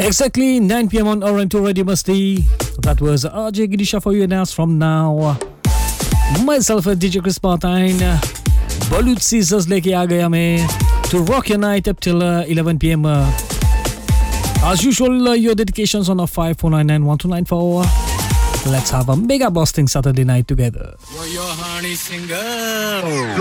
Exactly 9 p.m. on Orange Radio Masti. That was RJ Gidisha for you announced from now. Myself, DJ Chris Martin. Bollywood Scissors leke aa gaya main to rock your night up till 11 p.m. As usual, your dedications on a 54991294. Let's have a mega busting Saturday night together. You're your honey singer.